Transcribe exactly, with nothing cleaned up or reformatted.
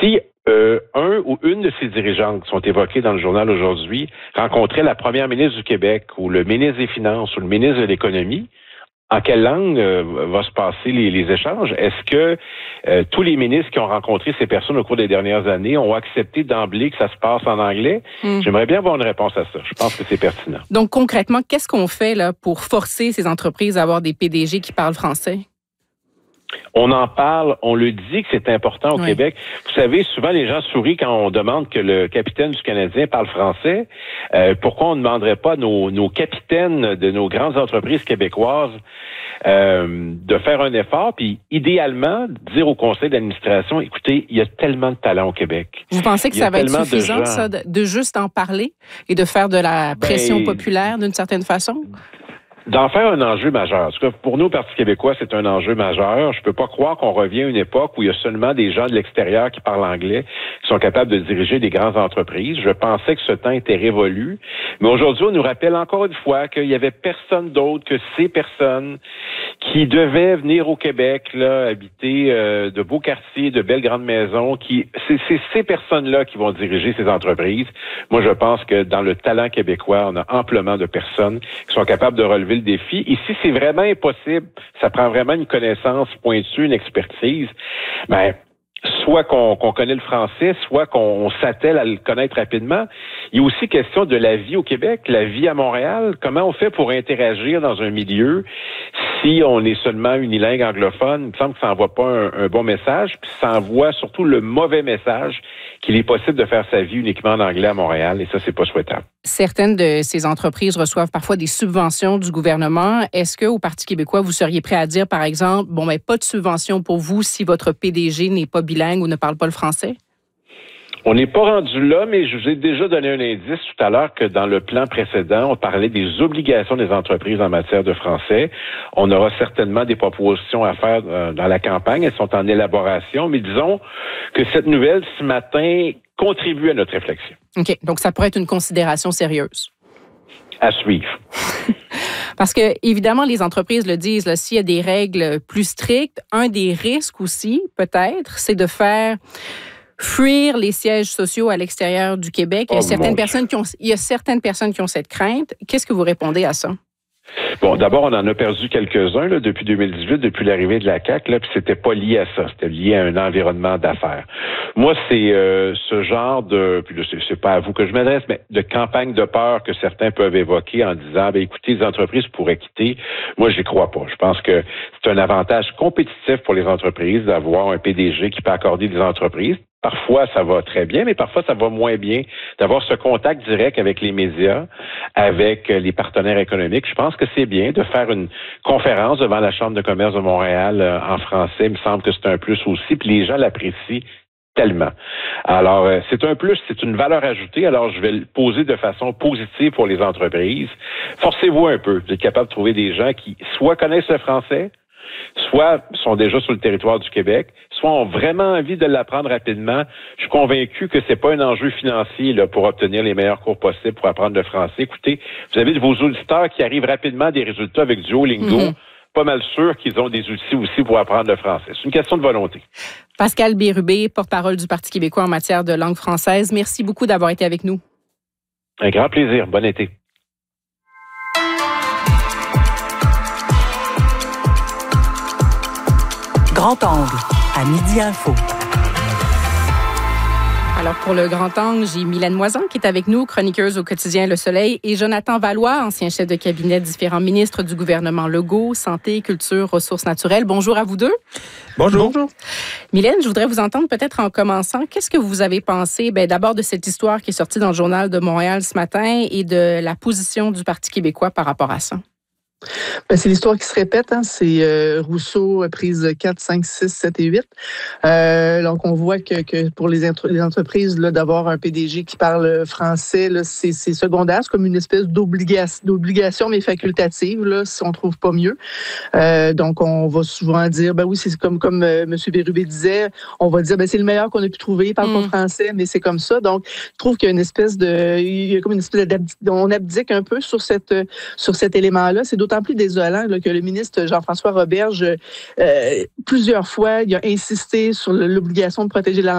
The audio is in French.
si euh, un ou une de ces dirigeantes qui sont évoquées dans le journal aujourd'hui rencontrait la première ministre du Québec ou le ministre des Finances ou le ministre de l'Économie, en quelle langue euh, va se passer les, les échanges? Est-ce que euh, tous les ministres qui ont rencontré ces personnes au cours des dernières années ont accepté d'emblée que ça se passe en anglais? Mm. J'aimerais bien avoir une réponse à ça. Je pense que c'est pertinent. Donc, concrètement, qu'est-ce qu'on fait là pour forcer ces entreprises à avoir des P D G qui parlent français? On en parle, on le dit que c'est important au oui. Québec. Vous savez, souvent les gens sourient quand on demande que le capitaine du Canadien parle français. Euh, pourquoi on ne demanderait pas à nos, nos capitaines de nos grandes entreprises québécoises euh, de faire un effort, puis idéalement dire au conseil d'administration, écoutez, il y a tellement de talent au Québec. Vous pensez que ça va être suffisant, ça, de, de juste en parler et de faire de la pression ben, populaire d'une certaine façon? D'en faire un enjeu majeur. En tout cas, pour nous, au Parti québécois, c'est un enjeu majeur. Je peux pas croire qu'on revient à une époque où il y a seulement des gens de l'extérieur qui parlent anglais, qui sont capables de diriger des grandes entreprises. Je pensais que ce temps était révolu. Mais aujourd'hui, on nous rappelle encore une fois qu'il y avait personne d'autre que ces personnes qui devaient venir au Québec, là, habiter euh, de beaux quartiers, de belles grandes maisons, qui, c'est, c'est ces personnes-là qui vont diriger ces entreprises. Moi, je pense que dans le talent québécois, on a amplement de personnes qui sont capables de relever le défi. Ici, c'est vraiment impossible. Ça prend vraiment une connaissance pointue, une expertise. Mais soit qu'on, qu'on connaît le français, soit qu'on s'attelle à le connaître rapidement. Il y a aussi question de la vie au Québec, la vie à Montréal. Comment on fait pour interagir dans un milieu si on est seulement unilingue anglophone? Il me semble que ça n'envoie pas un, un bon message, puis ça envoie surtout le mauvais message qu'il est possible de faire sa vie uniquement en anglais à Montréal, et ça, c'est pas souhaitable. Certaines de ces entreprises reçoivent parfois des subventions du gouvernement. Est-ce que au Parti québécois, vous seriez prêt à dire, par exemple, bon, ben, pas de subvention pour vous si votre P D G n'est pas bilingue ou ne parle pas le français? On n'est pas rendu là, mais je vous ai déjà donné un indice tout à l'heure que dans le plan précédent, on parlait des obligations des entreprises en matière de français. On aura certainement des propositions à faire dans la campagne. Elles sont en élaboration, mais disons que cette nouvelle ce matin contribue à notre réflexion. OK. Donc, ça pourrait être une considération sérieuse. À suivre. Parce que, évidemment, les entreprises le disent, là, s'il y a des règles plus strictes, un des risques aussi, peut-être, c'est de faire fuir les sièges sociaux à l'extérieur du Québec. Il y a, oh, certaines personnes qui ont, il y a certaines personnes qui ont cette crainte. Qu'est-ce que vous répondez à ça? Bon, d'abord, on en a perdu quelques-uns là, depuis deux mille dix-huit, depuis l'arrivée de la C A Q, là, puis c'était pas lié à ça, c'était lié à un environnement d'affaires. Moi, c'est euh, ce genre de, puis là, c'est, c'est pas à vous que je m'adresse, mais de campagne de peur que certains peuvent évoquer en disant, ben écoutez, les entreprises pourraient quitter. Moi, je n'y crois pas. Je pense que c'est un avantage compétitif pour les entreprises d'avoir un P D G qui peut accorder des entreprises. Parfois, ça va très bien, mais parfois, ça va moins bien d'avoir ce contact direct avec les médias, avec les partenaires économiques. Je pense que c'est bien de faire une conférence devant la Chambre de commerce de Montréal euh, en français. Il me semble que c'est un plus aussi, puis les gens l'apprécient tellement. Alors, euh, c'est un plus, c'est une valeur ajoutée. Alors, je vais le poser de façon positive pour les entreprises. Forcez-vous un peu. Vous êtes capable de trouver des gens qui soit connaissent le français, soit sont déjà sur le territoire du Québec, soit ont vraiment envie de l'apprendre rapidement. Je suis convaincu que c'est pas un enjeu financier là, pour obtenir les meilleurs cours possibles pour apprendre le français. Écoutez, vous avez de vos auditeurs qui arrivent rapidement à des résultats avec Duolingo. Mm-hmm. Pas mal sûr qu'ils ont des outils aussi pour apprendre le français. C'est une question de volonté. Pascal Bérubé, porte-parole du Parti québécois en matière de langue française. Merci beaucoup d'avoir été avec nous. Un grand plaisir. Bon été. Grand angle, à Midi Info. Alors, pour le Grand Angle, j'ai Mylène Moisan qui est avec nous, chroniqueuse au quotidien Le Soleil, et Jonathan Valois, ancien chef de cabinet de différents ministres du gouvernement Legault, santé, culture, ressources naturelles. Bonjour à vous deux. Bonjour. Bonjour. Mylène, je voudrais vous entendre peut-être en commençant. Qu'est-ce que vous avez pensé, ben, d'abord de cette histoire qui est sortie dans le Journal de Montréal ce matin et de la position du Parti québécois par rapport à ça? Ben, c'est l'histoire qui se répète. Hein. C'est euh, Rousseau, prise quatre, cinq, six, sept et huit. Euh, donc, on voit que, que pour les, intro- les entreprises, là, d'avoir un P D G qui parle français, là, c'est, c'est secondaire. C'est comme une espèce d'obligation, d'obligation mais facultative, là, si on ne trouve pas mieux. Euh, donc, on va souvent dire, ben oui, c'est comme, comme euh, M. Bérubé disait, on va dire, ben c'est le meilleur qu'on a pu trouver, il parle mm. pas français, mais c'est comme ça. Donc, je trouve qu'il y a une espèce de... Il y a comme une espèce d'abdique, on abdique un peu sur, cette, sur cet élément-là. C'est d'autant plus désolant là, que le ministre Jean-François Roberge, euh, plusieurs fois, il a insisté sur l'obligation de protéger la